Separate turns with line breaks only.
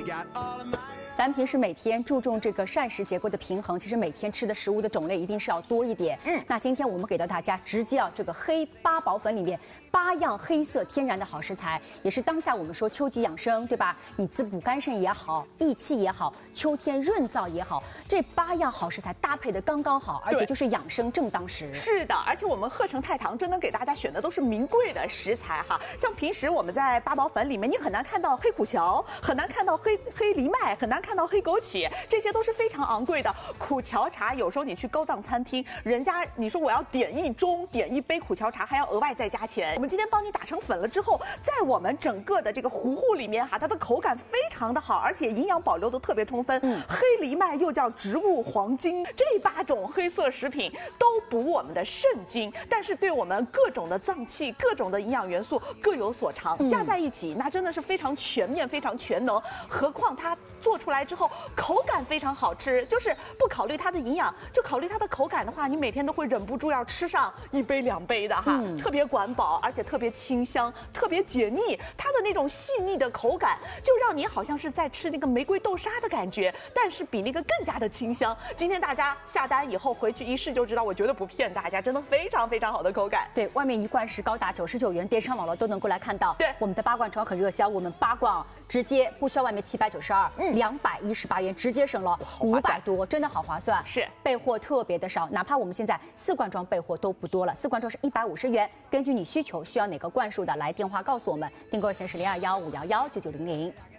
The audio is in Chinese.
咱们平时每天注重这个膳食结构的平衡，其实每天吃的食物的种类一定是要多一点。那今天我们给到大家直接这个黑八宝粉里面8样黑色天然的好食材，也是当下我们说秋季养生，对吧？你滋补肝肾也好，益气也好，秋天润燥也好，这8样好食材搭配的刚刚好，而且就是养生正当时。
是的，而且我们鹤城太堂真的给大家选的都是名贵的食材哈，像平时我们在八宝粉里面，你很难看到黑苦荞，很难看到黑藜麦，很难看到黑枸杞，这些都是非常昂贵的。苦荞茶有时候你去高档餐厅，人家你说我要点一盅，点1杯苦荞茶，还要额外再加钱。我们今天帮你打成粉了之后，在我们整个的这个糊里面哈，它的口感非常的好，而且营养保留的特别充分。黑藜麦又叫植物黄金，这8种黑色食品都补我们的肾精，但是对我们各种的脏器、各种的营养元素各有所长，加在一起，那真的是非常全面、非常全能。何况它做出来之后，口感非常好吃，就是不考虑它的营养，就考虑它的口感的话，你每天都会忍不住要吃上1杯2杯的哈，特别管饱，而且特别清香，特别解腻。它的那种细腻的口感，就让你好像是在吃那个玫瑰豆沙的感觉，但是比那个更加的清香。今天大家下单以后回去一试就知道，我绝对不骗大家，真的非常非常好的口感。
对，外面1罐是高达99元，电商网络都能够来看到。
对，
我们的8罐装很热销，我们8罐直接不需要外面792，218元直接省了500多，真的好划算。
是，
备货特别的少，哪怕我们现在4罐装备货都不多了，4罐装是150元。根据你需求需要哪个罐数的，来电话告诉我们，订购热线是0215119900。